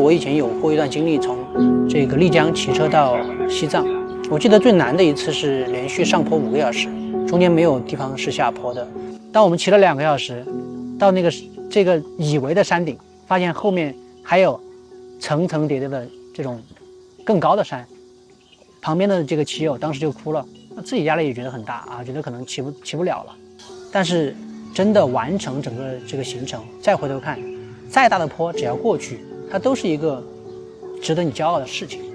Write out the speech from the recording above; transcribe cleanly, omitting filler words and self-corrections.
我以前有过一段经历，从这个丽江骑车到西藏，我记得最难的一次是连续上坡5个小时，中间没有地方是下坡的。当我们骑了2个小时，到这个以为的山顶，发现后面还有层层叠叠的这种更高的山。旁边的这个骑友当时就哭了，自己压力也觉得很大啊，觉得可能骑不了了。但是真的完成整个这个行程，再回头看，再大的坡只要过去，它都是一个值得你骄傲的事情。